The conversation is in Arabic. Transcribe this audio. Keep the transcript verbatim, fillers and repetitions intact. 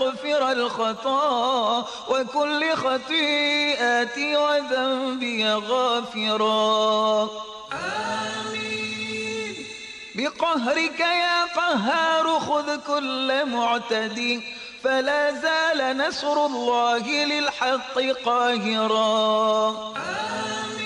مغفر الخطا وكل خطيئتي وذنبي غافرا. آمين. بقهرك يا قهار خذ كل معتدي فلا زال نصر الله للحق قاهرا. آمين.